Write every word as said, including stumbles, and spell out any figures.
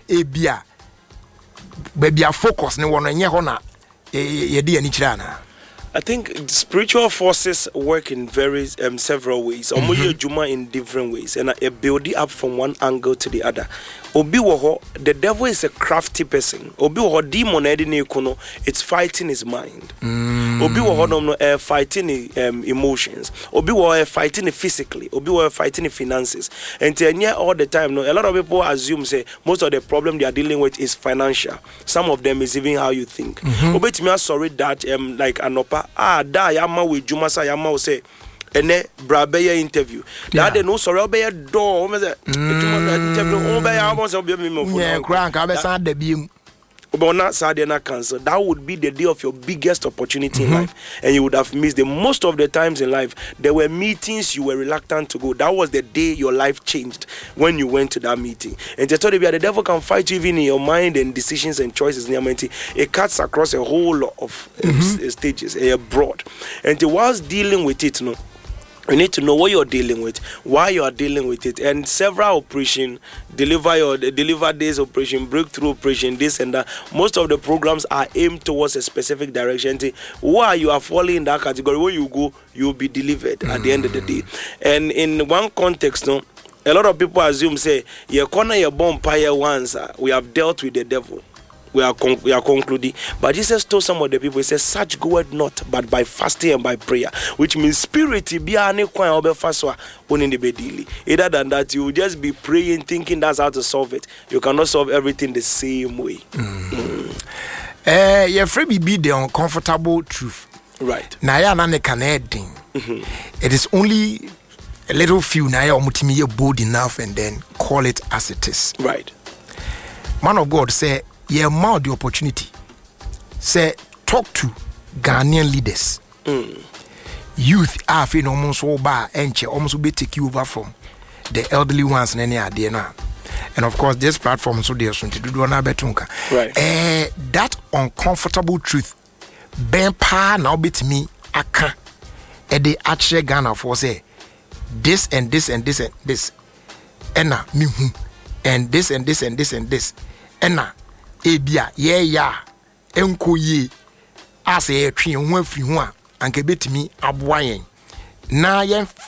ebia baby a focus ne wono enye ho na ye de ani kira na. I think spiritual forces work in very um, several ways. Or mm-hmm. Juma in different ways, and a build it up from one angle to the other. Obi woho, the devil is a crafty person. Obi woho demon edine kono, it's fighting his mind. Mm. Obi woho no no uh, fighting um, emotions. Obi woho uh, fighting physically. Obi woho fighting finances. And then all the time, no, a lot of people assume say most of the problem they are dealing with is financial. Some of them is even how you think. Mm-hmm. Obi to me sorry that um like anopa ah da yama with Juma sa yama say ene brabeya interview that they no sorry obeya door me say interview obeya almost obeya me mo yeah crank abesan da biem obona Saturday na cancel. That would be the day of your biggest opportunity mm-hmm. in life, and you would have missed it. Most of the times in life there were meetings you were reluctant to go. That was the day your life changed, when you went to that meeting. And they told you the devil can fight you even in your mind and decisions and choices. It cuts across a whole lot of mm-hmm. uh, stages, uh, broad. And whilst dealing with it, no, you need to know what you're dealing with, why you are dealing with it, and several operation, deliver your deliver days operation, breakthrough operation, this and that. Most of the programs are aimed towards a specific direction. Why you are falling in that category, where you go, you will be delivered mm. at the end of the day. And in one context, no, a lot of people assume say, "Your corner, your bonfire once uh, we have dealt with the devil." We are con- we are concluding, but Jesus told some of the people, he says, "Such goeth not, but by fasting and by prayer," which means spirit be any kind of fast one in the bedili. Either than that, you will just be praying, thinking that's how to solve it. You cannot solve everything the same way. Mm. Mm. Eh, your free be the uncomfortable truth, right? Na ya na ne kanedin. It is only a little few na ya omutimi bold enough and then call it as it is. Right. Man of God say, yeah, mount the opportunity. Say, talk to Ghanaian leaders. Mm. Youth are feeling almost so bad, and almost be take you over from the elderly ones and any idea now. And of course, this platform so there's something to do on Abetunka. Right. Eh, that uncomfortable truth, Ben Pa now bit me, aka, and they actually Ghana for say this and this and this and this, and na me and this and this and this and this, and na. Ebia ye ya enko ye ase etwe ho afiri ho a anka betimi aboa yen na yen